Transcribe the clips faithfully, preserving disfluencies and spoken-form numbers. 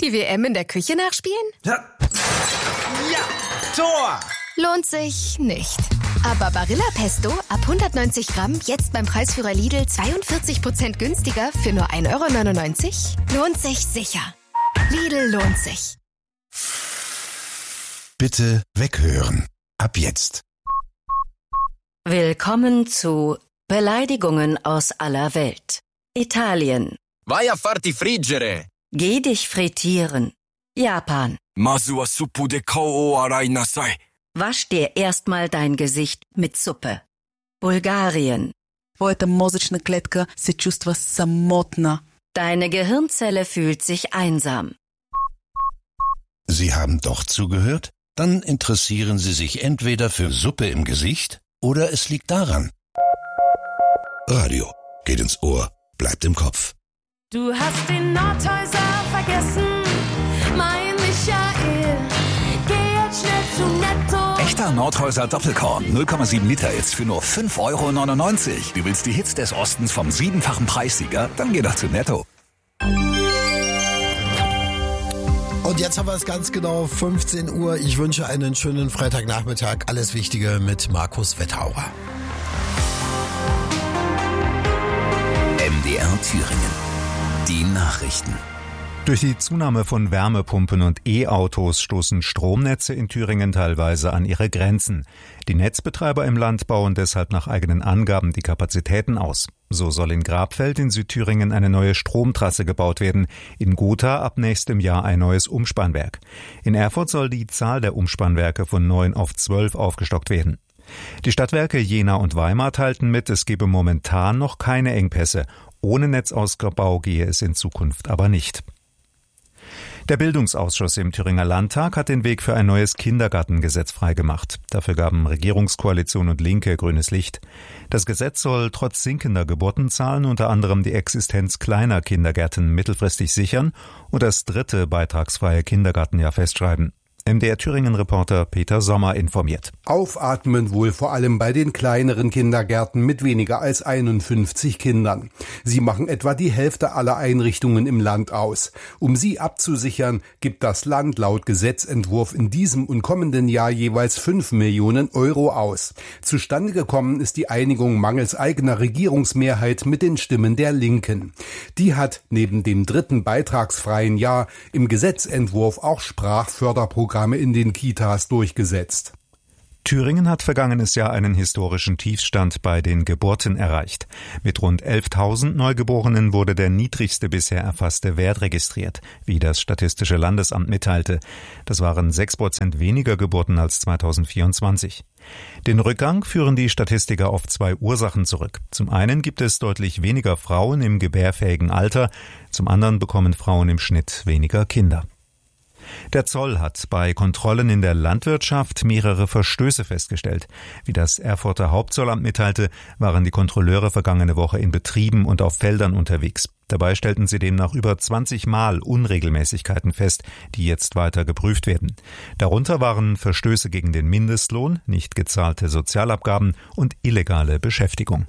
Die W M in der Küche nachspielen? Ja, ja, Tor! Lohnt sich nicht. Aber Barilla Pesto ab hundertneunzig Gramm jetzt beim Preisführer Lidl zweiundvierzig Prozent günstiger für nur ein Euro neunundneunzig? Lohnt sich sicher. Lidl lohnt sich. Bitte weghören. Ab jetzt. Willkommen zu Beleidigungen aus aller Welt. Italien. Vai a farti friggere. Geh dich frittieren. Japan. Masu wa suppu de kou o arai nasai. Wasch dir erstmal dein Gesicht mit Suppe. Bulgarien. Твоята мозъчна клетка се чувства самотна. Deine Gehirnzelle fühlt sich einsam. Sie haben doch zugehört? Dann interessieren Sie sich entweder für Suppe im Gesicht oder es liegt daran. Radio geht ins Ohr, bleibt im Kopf. Du hast den Nordhäuser vergessen, mein Michael. Geh jetzt schnell zu Netto. Echter Nordhäuser Doppelkorn, null Komma sieben Liter jetzt für nur fünf Euro neunundneunzig. Du willst die Hits des Ostens vom siebenfachen Preissieger? Dann geh doch zu Netto. Und jetzt haben wir es ganz genau fünfzehn Uhr. Ich wünsche einen schönen Freitagnachmittag. Alles Wichtige mit Markus Wetthauer. M D R Thüringen. Die Nachrichten. Durch die Zunahme von Wärmepumpen und E-Autos stoßen Stromnetze in Thüringen teilweise an ihre Grenzen. Die Netzbetreiber im Land bauen deshalb nach eigenen Angaben die Kapazitäten aus. So soll in Grabfeld in Südthüringen eine neue Stromtrasse gebaut werden, in Gotha ab nächstem Jahr ein neues Umspannwerk. In Erfurt soll die Zahl der Umspannwerke von neun auf zwölf aufgestockt werden. Die Stadtwerke Jena und Weimar teilten mit, es gebe momentan noch keine Engpässe. Ohne Netzausbau gehe es in Zukunft aber nicht. Der Bildungsausschuss im Thüringer Landtag hat den Weg für ein neues Kindergartengesetz freigemacht. Dafür gaben Regierungskoalition und Linke grünes Licht. Das Gesetz soll trotz sinkender Geburtenzahlen unter anderem die Existenz kleiner Kindergärten mittelfristig sichern und das dritte beitragsfreie Kindergartenjahr festschreiben. M D R Thüringen-Reporter Peter Sommer informiert. Aufatmen wohl vor allem bei den kleineren Kindergärten mit weniger als einundfünfzig Kindern. Sie machen etwa die Hälfte aller Einrichtungen im Land aus. Um sie abzusichern, gibt das Land laut Gesetzentwurf in diesem und kommenden Jahr jeweils fünf Millionen Euro aus. Zustande gekommen ist die Einigung mangels eigener Regierungsmehrheit mit den Stimmen der Linken. Die hat neben dem dritten beitragsfreien Jahr im Gesetzentwurf auch Sprachförderprogramme in den Kitas durchgesetzt. Thüringen hat vergangenes Jahr einen historischen Tiefstand bei den Geburten erreicht. Mit rund elftausend Neugeborenen wurde der niedrigste bisher erfasste Wert registriert, wie das Statistische Landesamt mitteilte. Das waren sechs Prozent weniger Geburten als zweitausendvierundzwanzig. Den Rückgang führen die Statistiker auf zwei Ursachen zurück. Zum einen gibt es deutlich weniger Frauen im gebärfähigen Alter, zum anderen bekommen Frauen im Schnitt weniger Kinder. Der Zoll hat bei Kontrollen in der Landwirtschaft mehrere Verstöße festgestellt. Wie das Erfurter Hauptzollamt mitteilte, waren die Kontrolleure vergangene Woche in Betrieben und auf Feldern unterwegs. Dabei stellten sie demnach über zwanzig Mal Unregelmäßigkeiten fest, die jetzt weiter geprüft werden. Darunter waren Verstöße gegen den Mindestlohn, nicht gezahlte Sozialabgaben und illegale Beschäftigung.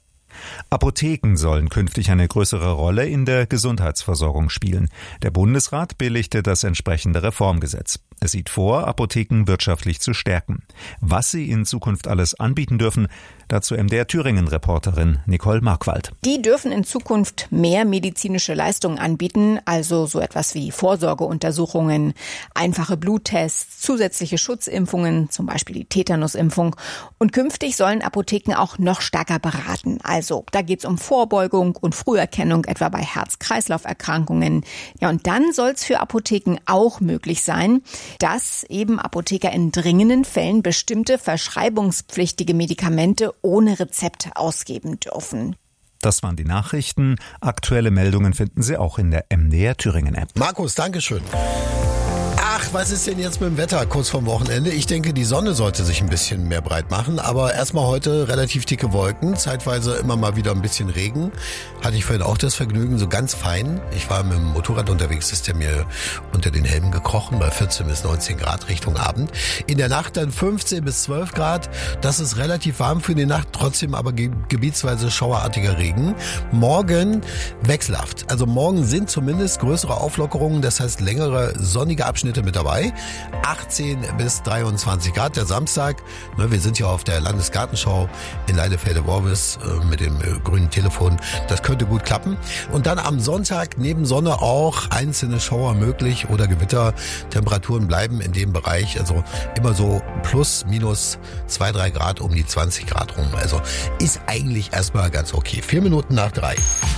Apotheken sollen künftig eine größere Rolle in der Gesundheitsversorgung spielen. Der Bundesrat billigte das entsprechende Reformgesetz. Es sieht vor, Apotheken wirtschaftlich zu stärken. Was sie in Zukunft alles anbieten dürfen, dazu M D R Thüringen-Reporterin Nicole Markwald. Die dürfen in Zukunft mehr medizinische Leistungen anbieten, also so etwas wie Vorsorgeuntersuchungen, einfache Bluttests, zusätzliche Schutzimpfungen, zum Beispiel die Tetanusimpfung. Und künftig sollen Apotheken auch noch stärker beraten. Also da geht es um Vorbeugung und Früherkennung, etwa bei Herz-Kreislauf-Erkrankungen. Ja, und dann soll es für Apotheken auch möglich sein, dass eben Apotheker in dringenden Fällen bestimmte verschreibungspflichtige Medikamente ohne Rezept ausgeben dürfen. Das waren die Nachrichten. Aktuelle Meldungen finden Sie auch in der M D R Thüringen App. Markus, Dankeschön. Ach, was ist denn jetzt mit dem Wetter kurz vorm Wochenende? Ich denke, die Sonne sollte sich ein bisschen mehr breit machen, aber erstmal heute relativ dicke Wolken, zeitweise immer mal wieder ein bisschen Regen. Hatte ich vorhin auch das Vergnügen, so ganz fein. Ich war mit dem Motorrad unterwegs, ist der mir unter den Helm gekrochen, bei vierzehn bis neunzehn Grad Richtung Abend. In der Nacht dann fünfzehn bis zwölf Grad. Das ist relativ warm für die Nacht, trotzdem aber ge- gebietsweise schauerartiger Regen. Morgen wechselhaft. Also morgen sind zumindest größere Auflockerungen, das heißt längere sonnige Abschnitte mit dabei. achtzehn bis dreiundzwanzig Grad. Der Samstag, ne, wir sind ja auf der Landesgartenschau in Leidefelde-Worbis äh, mit dem äh, grünen Telefon. Das könnte gut klappen. Und dann am Sonntag neben Sonne auch einzelne Schauer möglich oder Gewitter. Temperaturen bleiben in dem Bereich, also immer so plus, minus zwei, drei Grad um die zwanzig Grad rum. Also ist eigentlich erstmal ganz okay. Vier Minuten nach drei.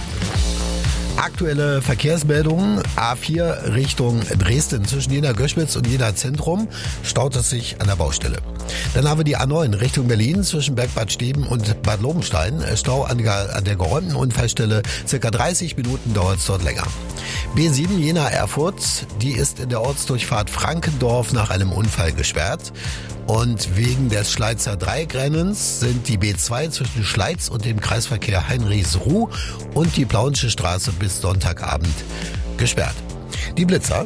Aktuelle Verkehrsmeldungen. A vier Richtung Dresden. Zwischen Jena-Göschwitz und Jena-Zentrum staut es sich an der Baustelle. Dann haben wir die A neun Richtung Berlin zwischen Bergbad Steben und Bad Lobenstein. Stau an der, an der geräumten Unfallstelle. Circa dreißig Minuten dauert es dort länger. B sieben Jena-Erfurt. Die ist in der Ortsdurchfahrt Frankendorf nach einem Unfall gesperrt. Und wegen des Schleizer Dreigrennens sind die B zwei zwischen Schleiz und dem Kreisverkehr Heinrichsruh und die Plauensche Straße bis Sonntagabend gesperrt. Die Blitzer.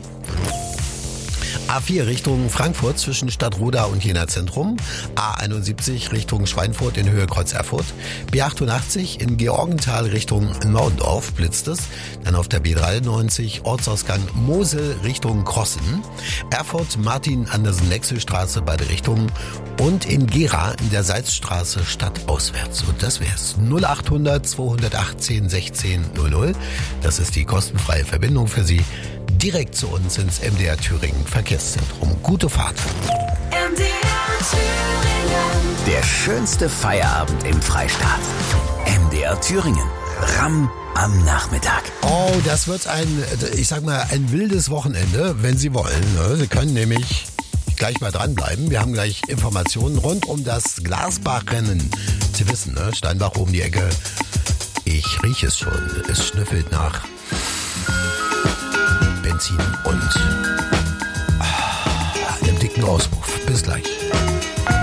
A vier Richtung Frankfurt zwischen Stadtroda und Jena Zentrum. A einundsiebzig Richtung Schweinfurt in Höhe Kreuz Erfurt. B achtundachtzig in Georgenthal Richtung Naundorf blitzt es. Dann auf der B dreiundneunzig Ortsausgang Mosel Richtung Krossen. Erfurt Martin-Andersen-Nexel-Straße beide Richtungen. Und in Gera in der Salzstraße stadtauswärts. Und das wär's. null achthundert zweihundertachtzehn sechzehn null null. Das ist die kostenfreie Verbindung für Sie. Direkt zu uns ins M D R Thüringen Verkehrszentrum. Gute Fahrt. M D R Thüringen. Der schönste Feierabend im Freistaat. M D R Thüringen. Ramm am Nachmittag. Oh, das wird ein, ich sag mal, ein wildes Wochenende, wenn Sie wollen. Sie können nämlich gleich mal dranbleiben. Wir haben gleich Informationen rund um das Glasbachrennen. Sie wissen, ne? Steinbach um die Ecke. Ich rieche es schon. Es schnüffelt nach Benzin und ah, einem dicken Auspuff. Bis gleich.